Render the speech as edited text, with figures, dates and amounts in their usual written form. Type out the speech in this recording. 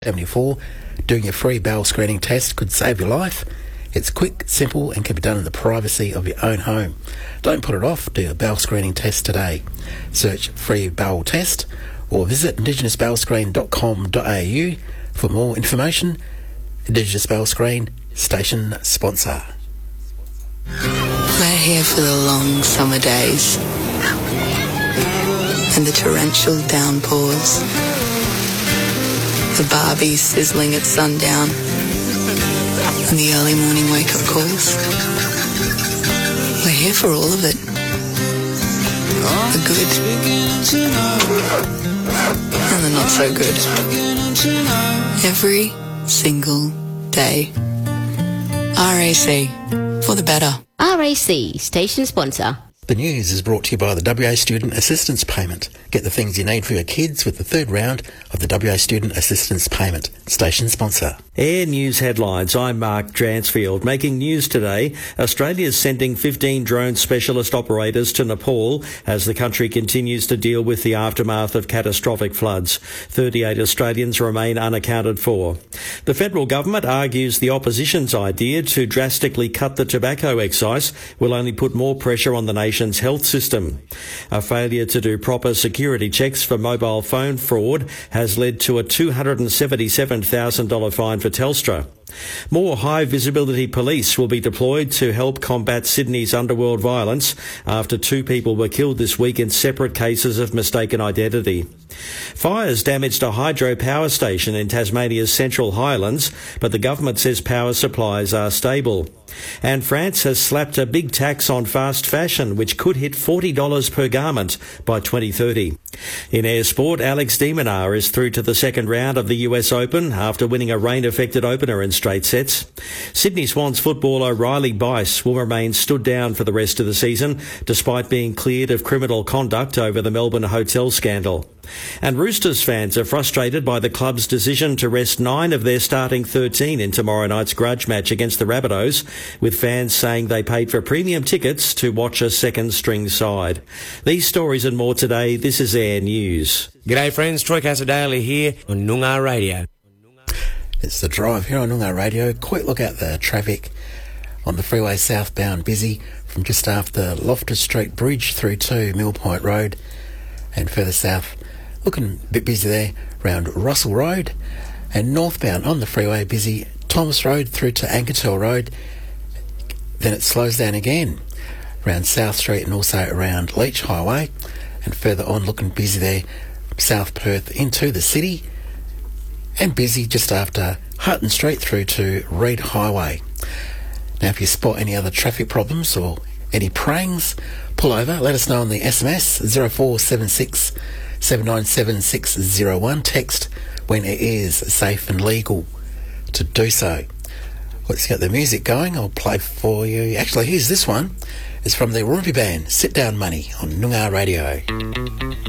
74. Doing a free bowel screening test could save your life. It's quick, simple, and can be done in the privacy of your own home. Don't put it off. Do a bowel screening test today. Search free bowel test or visit indigenousbowelscreen.com.au for more information. Indigenous Bowel Screen, station sponsor. We're here for the long summer days and the torrential downpours. The barbie sizzling at sundown and the early morning wake-up calls. We're here for all of it. The good and the not so good. Every single day. RAC, for the better. RAC, station sponsor. The news is brought to you by the WA Student Assistance Payment. Get the things you need for your kids with the third round of the WA Student Assistance Payment. Station sponsor. Air News headlines. I'm Mark Dransfield. Making news today, Australia is sending 15 drone specialist operators to Nepal as the country continues to deal with the aftermath of catastrophic floods. 38 Australians remain unaccounted for. The federal government argues the opposition's idea to drastically cut the tobacco excise will only put more pressure on the nation's health system. A failure to do proper security checks for mobile phone fraud has led to a $277,000 fine for Telstra. More high-visibility police will be deployed to help combat Sydney's underworld violence after 2 people were killed this week in separate cases of mistaken identity. Fires damaged a hydropower station in Tasmania's Central Highlands, but the government says power supplies are stable. And France has slapped a big tax on fast fashion, which could hit $40 per garment by 2030. In air sport, Alex de Minaur is through to the second round of the US Open after winning a rain-affected opener in straight sets. Sydney Swans footballer Riley Bice will remain stood down for the rest of the season, despite being cleared of criminal conduct over the Melbourne hotel scandal. And Roosters fans are frustrated by the club's decision to rest 9 of their starting 13 in tomorrow night's grudge match against the Rabbitohs, with fans saying they paid for premium tickets to watch a second-string side. These stories and more today. This is Air News. G'day friends, Troy Casadale here on Noongar Radio. It's The Drive here on Noongar Radio. Quick look at the traffic on the freeway southbound, busy from just after Loftus Street Bridge through to Mill Point Road, and further south looking a bit busy there around Russell Road, and northbound on the freeway busy Thomas Road through to Ankertel Road. Then it slows down again around South Street and also around Leach Highway, and further on looking busy there South Perth into the city, and busy just after Hutton Street through to Reid Highway. Now if you spot any other traffic problems or any prangs, pull over, let us know on the SMS 0476 797 601. Text when it is safe and legal to do so. Let's get the music going. I'll play for you. Actually, here's this one. It's from the Warumpi Band, Sit Down Money on Noongar Radio.